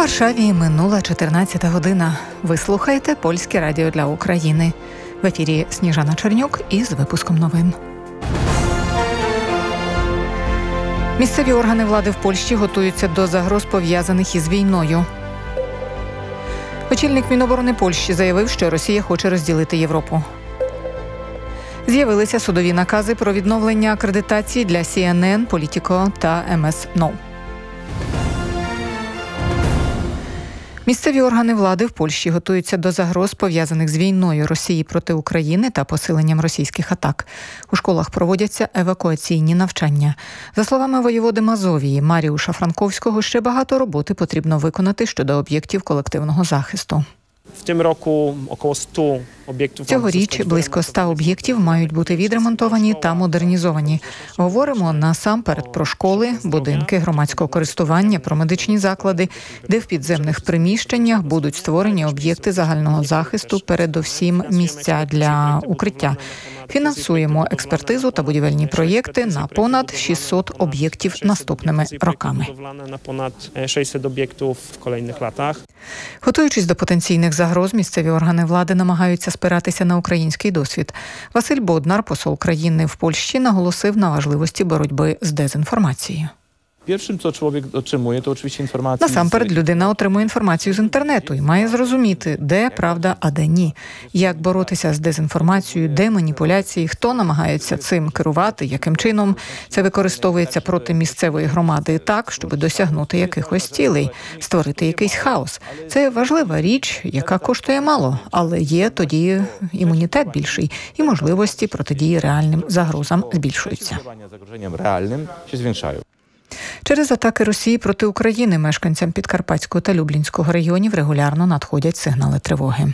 Варшаві минула 14 година. Ви слухаєте Польське радіо для України. В ефірі Сніжана Чернюк із випуском новин. Місцеві органи влади в Польщі готуються до загроз, пов'язаних із війною. Очільник Міноборони Польщі заявив, що Росія хоче розділити Європу. З'явилися судові накази про відновлення акредитації для CNN, Politico та MS No. Місцеві органи влади в Польщі готуються до загроз, пов'язаних з війною Росії проти України та посиленням російських атак. У школах проводяться евакуаційні навчання. За словами воєводи Мазовії Маріуша Франковського, ще багато роботи потрібно виконати щодо об'єктів колективного захисту. Цьогоріч близько 100 об'єктів мають бути відремонтовані та модернізовані. Говоримо насамперед про школи, будинки громадського користування, про медичні заклади, де в підземних приміщеннях будуть створені об'єкти загального захисту, передовсім місця для укриття. Фінансуємо експертизу та будівельні проєкти на понад 600 об'єктів наступними роками. Готуючись до потенційних загроз, місцеві органи влади намагаються спиратися на український досвід. Василь Боднар, посол країни в Польщі, наголосив на важливості боротьби з дезінформацією. Першим, що чоловік отримує, то, очевидно, інформація. Насамперед, людина отримує інформацію з інтернету і має зрозуміти, де правда, а де ні. Як боротися з дезінформацією, де маніпуляції, хто намагається цим керувати, яким чином це використовується проти місцевої громади так, щоб досягнути якихось цілей, створити якийсь хаос. Це важлива річ, яка коштує мало, але є тоді імунітет більший і можливості протидії реальним загрозам збільшуються. Через атаки Росії проти України мешканцям Підкарпатського та Люблінського регіонів регулярно надходять сигнали тривоги.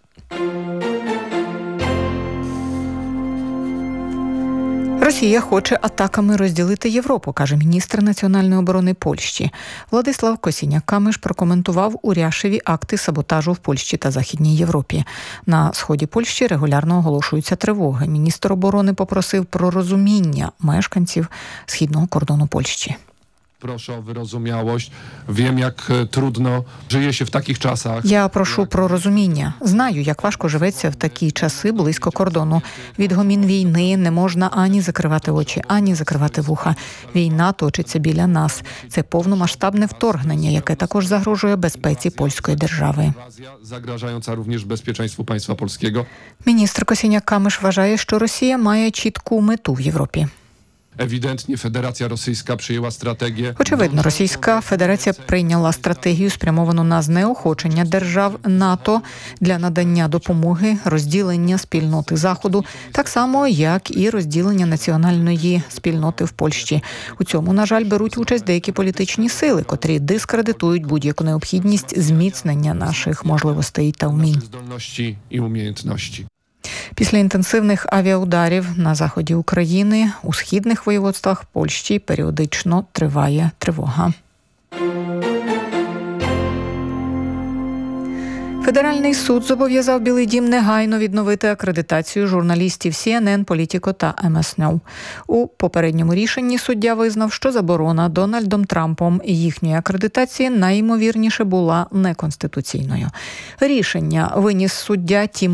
Росія хоче атаками розділити Європу, каже міністр національної оборони Польщі. Владислав Косіняк-Камиш прокоментував у Ряшеві акти саботажу в Польщі та Західній Європі. На сході Польщі регулярно оголошуються тривоги. Міністр оборони попросив про розуміння мешканців східного кордону Польщі. Прошу о вирозумілость. Wiem, як трудно żyje się w takich czasach. Я прошу про розуміння. Знаю, як важко живеться в такі часи близько кордону. Від гомін війни не можна ані закривати очі, ані закривати вуха. Війна точиться біля нас. Це повномасштабне вторгнення, яке також загрожує безпеці польської держави. Загрожająca również bezpieczeństwu państwa polskiego. Міністр Косіняк-Камиш вважає, що Росія має чітку мету в Європі. Ewidentnie Federacja Rosyjska przyjęła strategię. Очевидно, Російська Федерація прийняла стратегію, спрямовану на знеохочення держав НАТО для надання допомоги, розділення спільноти Заходу, так само, як і розділення національної спільноти в Польщі. У цьому, на жаль, беруть участь деякі політичні сили, котрі дискредитують будь-яку необхідність зміцнення наших можливостей та вмінь. Zdolności i umiejętności. Після інтенсивних авіаударів на заході України у східних воєводствах Польщі періодично триває тривога. Федеральний суд зобов'язав Білий дім негайно відновити акредитацію журналістів CNN, Politico та MS No. У попередньому рішенні суддя визнав, що заборона Дональдом Трампом їхньої акредитації найімовірніше була неконституційною. Рішення виніс суддя Тім